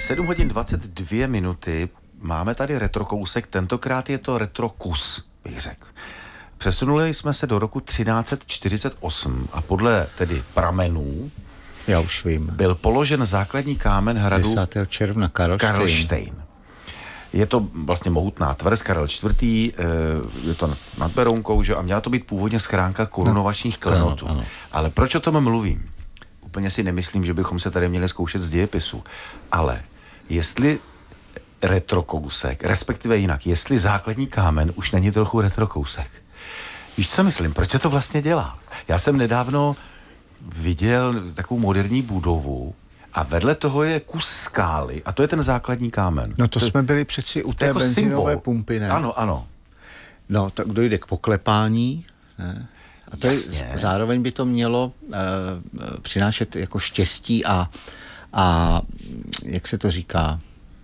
7 hodin 22 minuty. Máme tady retrokousek, tentokrát je to retrokus, bych řekl. Přesunuli jsme se do roku 1348 a podle tedy pramenů já už vím. byl položen základní kámen hradu 10. června Karlštejn. Je to vlastně mohutná tvrz, Karel IV. Je to nad Berounkou, že? A měla to být původně schránka korunovačních klenotů. Ano. Ale proč o tom mluvím? Úplně si nemyslím, že bychom se tady měli zkoušet z dějepisu. Ale jestli retrokousek, respektive jinak, jestli základní kámen už není trochu retrokousek. Víš, co myslím? Proč se to vlastně dělá? Já jsem nedávno viděl takovou moderní budovu a vedle toho je kus skály a to je ten základní kámen. No to jsme byli přeci u té jako benzinové symbol. pumpy, ne? Ano, ano. No, tak dojde k poklepání, ne? A to Jasně. je, zároveň by to mělo přinášet jako štěstí a jak se to říká?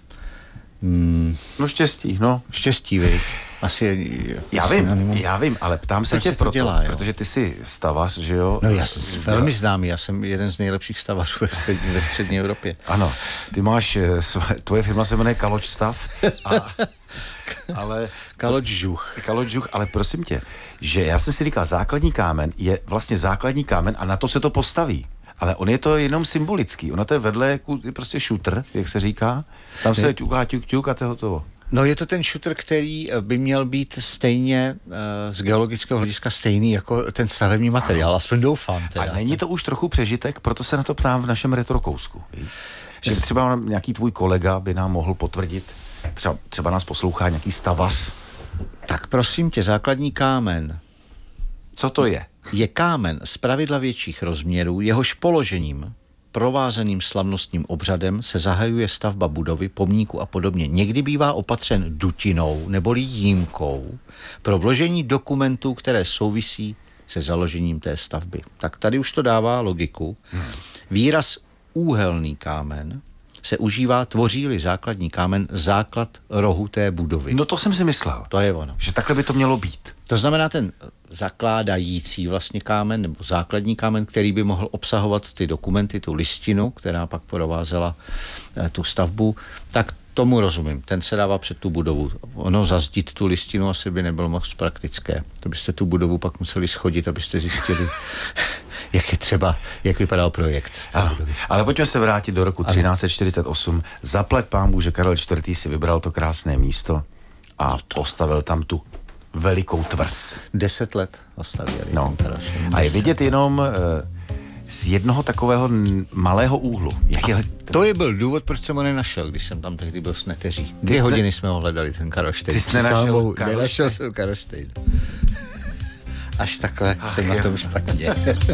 No štěstí, no. Štěstí, vy. Asi Já vím, ale ptám se Proč tě se to proto, dělá, jo? protože ty jsi stavař, že jo? No já jsem velmi známý, já jsem jeden z nejlepších stavařů ve střední Evropě. Ano, ty máš, tvoje firma se jmenuje Kaloč Stav, ale... Kaloč Žuch, ale prosím tě, že já jsem si říkal, základní kámen je vlastně základní kámen a na to se to postaví. Ale on je to jenom symbolický, ono to je vedle je prostě šutr, jak se říká, tam se ťuká ťuk a to je hotovo. No je to ten šutr, který by měl být stejně z geologického hlediska stejný jako ten stavební materiál, aspoň doufám. Teda. A není to už trochu přežitek, proto se na to ptám v našem retrokousku. Že třeba nějaký tvůj kolega by nám mohl potvrdit, třeba nás poslouchá nějaký stavař. Tak prosím tě, základní kámen. Co to je? Je kámen zpravidla větších rozměrů, jehož položením, provázeným slavnostním obřadem se zahajuje stavba budovy, pomníku a podobně. Někdy bývá opatřen dutinou neboli jímkou pro vložení dokumentů, které souvisí se založením té stavby. Tak tady už to dává logiku. Výraz úhelný kámen se užívá, tvoří-li základní kámen základ rohu té budovy. No to jsem si myslel. To je ono. Že takhle by to mělo být. To znamená ten zakládající vlastně kámen, nebo základní kámen, který by mohl obsahovat ty dokumenty, tu listinu, která pak provázela tu stavbu, tak tomu rozumím. Ten se dává před tu budovu. Ono zazdít tu listinu asi by nebylo moc praktické. To byste tu budovu pak museli schodit, abyste zjistili, jak vypadal projekt. Ano, ale pojďme se vrátit do roku 1348. Zaplať pánbůh, že Karel IV. Si vybral to krásné místo a postavil tam tu velikou tvrz. 10 let ostavěli. No. A je vidět jenom z jednoho takového malého úhlu. To je byl důvod, proč jsem ho nenašel, když jsem tam tehdy byl s neteří. 2 hodiny jsme ho hledali, ten Karlštejn. Ty jsi nenašel Nenašel jsem Karlštejn. Až takhle jsem na tom špatně.